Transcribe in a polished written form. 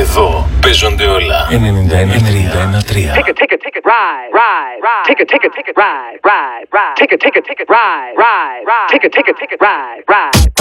Εδώ παίζονται όλα. 91-3. Take a ride, take a ride, take a ride, ride.